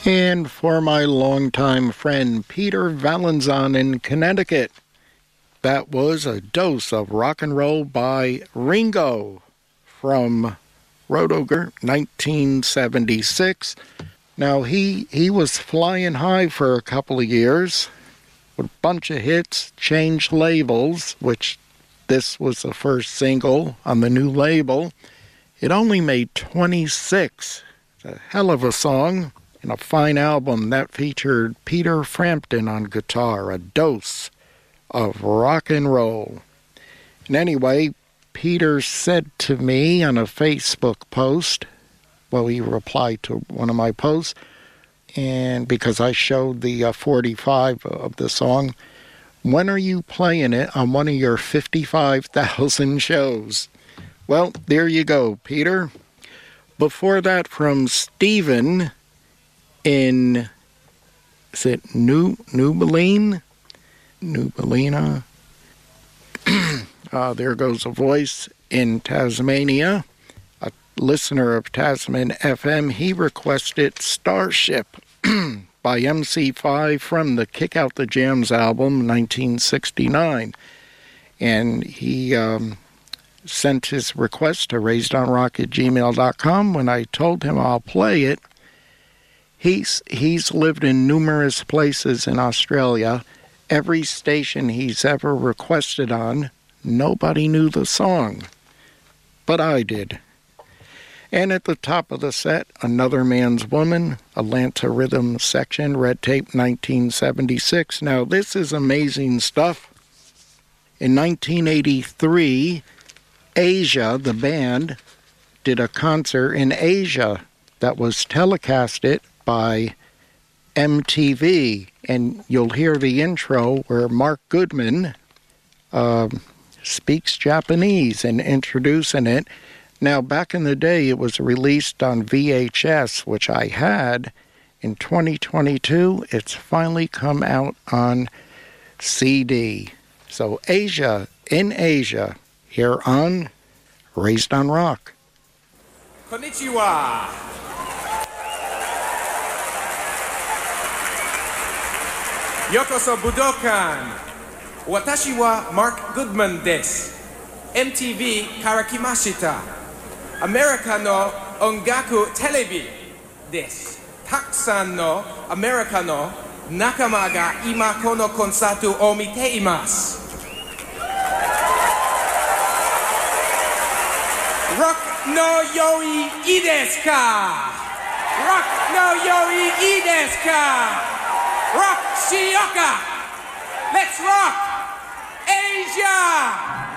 And for my longtime friend Peter Valenzon in Connecticut, that was a dose of rock and roll by Ringo from Rotoger, 1976. Now, he was flying high for a couple of years with a bunch of hits, changed labels, which this was the first single on the new label. It only made 26. It's a hell of a song and a fine album that featured Peter Frampton on guitar, a dose of rock and roll. And anyway, Peter said to me on a Facebook post, well, he replied to one of my posts, and because I showed the 45 of the song, when are you playing it on one of your 55,000 shows? Well, there you go, Peter. Before that, from Stephen in, is it Nubalina? There goes a voice in Tasmania. A listener of Tasman FM, he requested Starship by MC5 from the Kick Out the Jams album, 1969. And he sent his request to raisedonrock@gmail.com. When I told him I'll play it, he's lived in numerous places in Australia. Every station he's ever requested on, nobody knew the song, but I did. And at the top of the set, Another Man's Woman, Atlanta Rhythm Section, Red Tape, 1976. Now, this is amazing stuff. In 1983, Asia, the band, did a concert in Asia that was telecasted by MTV, and you'll hear the intro where Mark Goodman speaks Japanese and introducing it. Now, back in the day, it was released on VHS, which I had. In 2022, it's finally come out on CD. So Asia, in Asia, here on Raised on Rock. Konnichiwa. Yokoso Budokan. Watashi wa Mark Goodman desu. MTV karakimashita. America no ongaku telebi desu. Takusan no America no nakama ga ima kono konsato o mite imasu. Rock no yoi ii desu ka? Rock no yoi ii desu ka? Rock shioka! Let's rock! Asia!